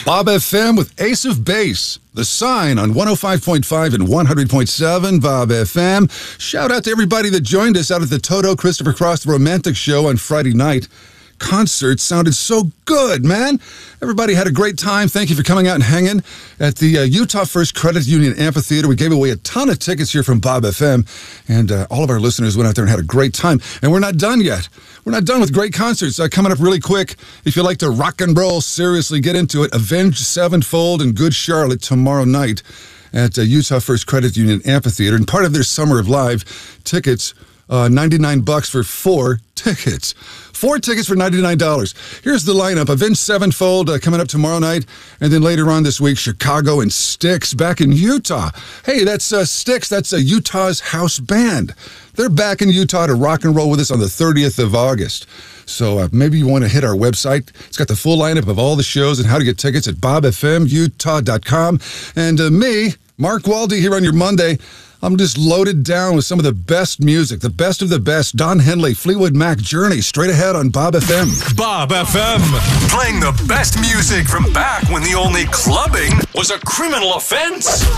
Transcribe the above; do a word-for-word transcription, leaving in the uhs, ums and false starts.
Bob F M with Ace of Base. The Sign on one oh five point five and one hundred point seven Bob F M. Shout out to everybody that joined us out at the Toto Christopher Cross Romantic Show on Friday night. Concert sounded so good, man. Everybody had a great time. Thank you for coming out and hanging at the uh, Utah First Credit Union Amphitheater. We gave away a ton of tickets here from Bob F M, and uh, all of our listeners went out there and had a great time. And we're not done yet. We're not done with great concerts. Uh, coming up really quick, if you like to rock and roll, seriously, get into it. Avenged Sevenfold and Good Charlotte tomorrow night at uh, Utah First Credit Union Amphitheater. And part of their Summer of Live tickets, uh, ninety-nine bucks for four tickets. Four tickets for ninety-nine dollars. Here's the lineup. Avenged Sevenfold uh, coming up tomorrow night. And then later on this week, Chicago and Styx back in Utah. Hey, that's uh, Styx. That's uh, Utah's house band. They're back in Utah to rock and roll with us on the thirtieth of August. So uh, maybe you want to hit our website. It's got the full lineup of all the shows and how to get tickets at bob f m utah dot com. And uh, me, Mark Waldy, here on your Monday. I'm just loaded down with some of the best music, the best of the best. Don Henley, Fleetwood Mac, Journey, straight ahead on Bob F M. Bob F M, playing the best music from back when the only clubbing was a criminal offense.